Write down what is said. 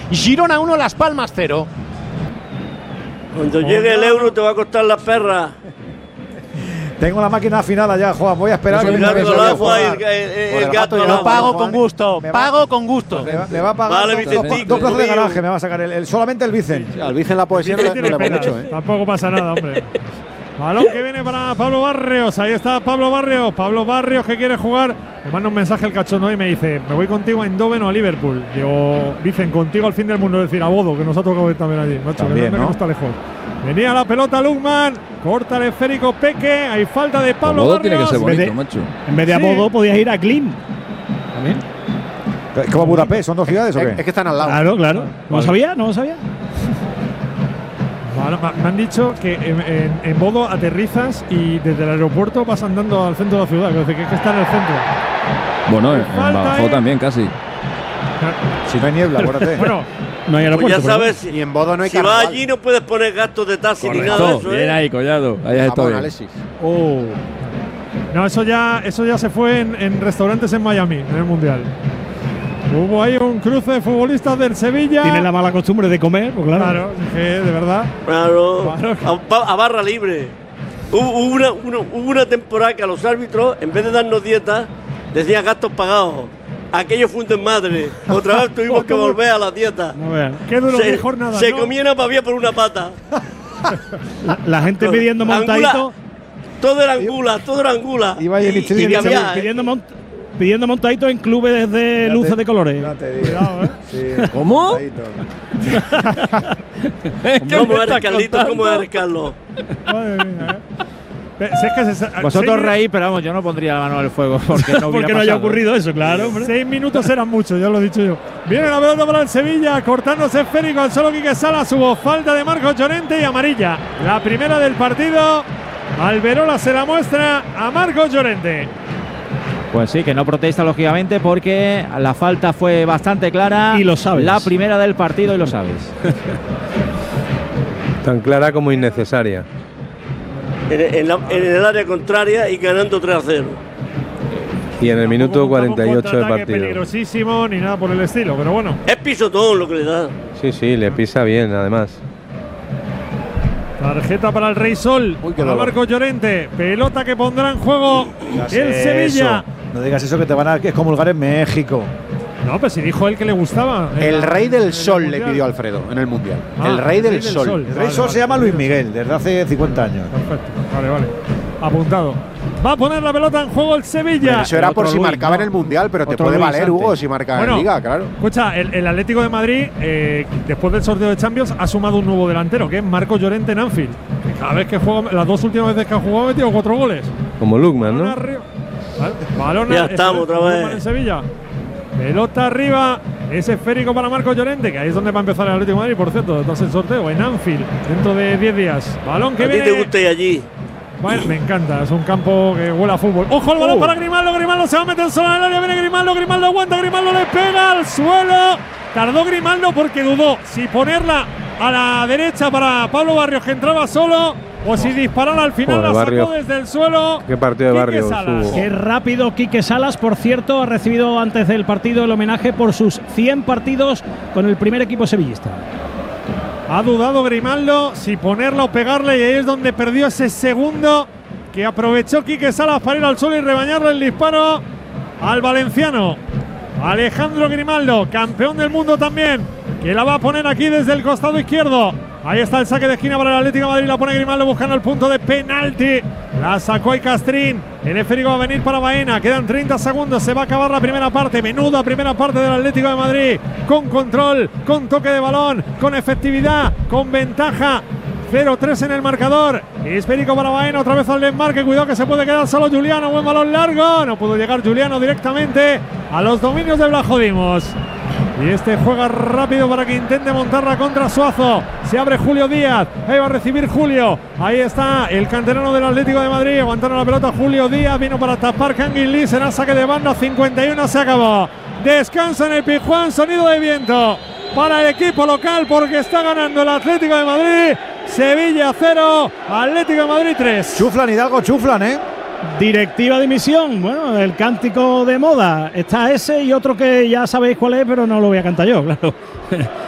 Girona 1, Las Palmas 0. Cuando llegue el euro te va a costar la perra. Tengo la máquina final allá, Juan. Voy a esperar que el gato al agua y el gato al Yo agua. pago con gusto, pago con gusto. Me va a pagar Vale, dos plazas de garaje, me va a sacar solamente el Vicen. Sí, al Vicen la poesía no le va mucho, Tampoco pasa nada, hombre. Balón que viene para Pablo Barrios. Ahí está Pablo Barrios. Pablo Barrios que quiere jugar. Me manda un mensaje el cachondo y me dice: me voy contigo a Eindhoven o a Liverpool. Digo, dicen contigo al fin del mundo. Es decir, a Bodo, que nos ha tocado ver también allí. Macho, también, que no está lejos. Venía la pelota Lukman. Corta el esférico Peque. Hay falta de Pablo Bodo Barrios. tiene que ser bonito, macho. En vez de a Bodo podías ir a Klim. También. ¿Es como Budapest? ¿Son dos ciudades o qué? Es que están al lado. Claro. ¿No lo sabía? Bueno, me han dicho que en Bodo aterrizas y desde el aeropuerto vas andando al centro de la ciudad. Que es que está en el centro. Bueno, en Badajoz también casi. Si no hay niebla, acuérdate. Bueno, no hay aeropuerto. Pues ya sabes, Y en Bodo no hay si vas allí no puedes poner gastos de taxi ni nada de eso. Bien ahí, Collado. Ahí has estado bien. Alexis. no, eso ya se fue en restaurantes en Miami, en el Mundial. Hubo ahí un cruce de futbolistas del Sevilla. Tiene la mala costumbre de comer, pues claro. Claro, que de verdad. Claro, a barra libre. Hubo una temporada que a los árbitros, en vez de darnos dieta, decían gastos pagados. Aquello fue un desmadre. Otra vez tuvimos que volver a la dieta. No vean. Qué duro, qué jornada. Se comía una pavía por una pata. La gente pidiendo montadito. Todo era angula. Iba y pidiendo montadito en clubes de luces de colores. Cuidado, Sí. ¿Cómo? ¿Cómo eres, Carlitos? ¿Cómo eres, Carlos? Madre mía, Si es que Vosotros reís, pero vamos, yo no pondría la mano al fuego porque no hubiera haya pasado. ocurrido eso, claro. 6 minutos eran muchos, ya lo he dicho yo. Viene la pelota para el Sevilla, cortándose esférico al solo Quique Salas. Hubo falta de Marcos Llorente y amarilla. La primera del partido. Alberola se la muestra a Marcos Llorente. Pues sí, que no protesta lógicamente porque la falta fue bastante clara. Y lo sabes. La primera del partido y lo sabes. Tan clara como innecesaria. En el área contraria y ganando 3-0. Y en el minuto 48 del partido. Peligrosísimo ni nada por el estilo, pero bueno. Es pisotón lo que le da. Sí, le pisa bien además. Tarjeta para el Rey Sol. Para Marcos Llorente. Pelota que pondrá en juego el Sevilla. No digas eso que te van a excomulgar en México. No, pero si dijo él que le gustaba. El Rey del Sol le pidió Alfredo en el Mundial. El Rey del Sol. El Rey Sol se llama Luis Miguel desde hace 50 años. Perfecto. Vale. Apuntado. Va a poner la pelota en juego el Sevilla. Pero eso era por si marcaba en el Mundial, pero te puede valer, Hugo, si marca en Liga, claro. Escucha, el Atlético de Madrid, después del sorteo de Champions, ha sumado un nuevo delantero, que es Marcos Llorente en Anfield. Cada vez que juega, las dos últimas veces que ha jugado, ha metido 4 goles. Como Lukman, ¿no? Balón ya estamos otra vez. En Sevilla. Pelota arriba. Es esférico para Marcos Llorente, que ahí es donde va a empezar el Atlético de Madrid, por cierto, tras el sorteo, en Anfield, dentro de 10 días. Balón que viene. ¿A ti te gusta ir allí? Bueno, me encanta, es un campo que huele a fútbol. ¡Ojo el balón para Grimaldo! Grimaldo se va a meter solo en el área, viene Grimaldo, Grimaldo aguanta, Grimaldo le pega al suelo. Tardó Grimaldo porque dudó si ponerla a la derecha para Pablo Barrios, que entraba solo, o si disparar al final. La sacó desde el suelo. Qué partido de Barrios. Qué rápido Quique Salas, por cierto, ha recibido antes del partido el homenaje por sus 100 partidos con el primer equipo sevillista. Ha dudado Grimaldo si ponerla o pegarle, y ahí es donde perdió ese segundo que aprovechó Quique Salas para ir al suelo y rebañarle el disparo al valenciano Alejandro Grimaldo, campeón del mundo también, que la va a poner aquí desde el costado izquierdo. Ahí está el saque de esquina para el Atlético de Madrid, la pone Grimaldo buscando el punto de penalti. La sacó ahí Castrín. El esférico va a venir para Baena. Quedan 30 segundos, se va a acabar la primera parte. Menuda primera parte del Atlético de Madrid. Con control, con toque de balón, con efectividad, con ventaja. 0-3 en el marcador. Esférico para Baena, otra vez al desmarque. Cuidado que se puede quedar solo Juliano. Buen balón largo. No pudo llegar Juliano directamente a los dominios de Blajodimos. Y este juega rápido para que intente montar la contra Suazo. Se abre Julio Díaz. Ahí va a recibir Julio. Ahí está el canterano del Atlético de Madrid. Aguantando la pelota Julio Díaz. Vino para tapar Kangin Lee. Será saque de banda. 51 se acabó. Descansa en el Pizjuán. Sonido de viento para el equipo local porque está ganando el Atlético de Madrid. Sevilla 0, Atlético de Madrid 3. Chuflan, Hidalgo, chuflan, ¿eh? Directiva de dimisión. Bueno, el cántico de moda. Está ese y otro que ya sabéis cuál es, pero no lo voy a cantar yo, claro.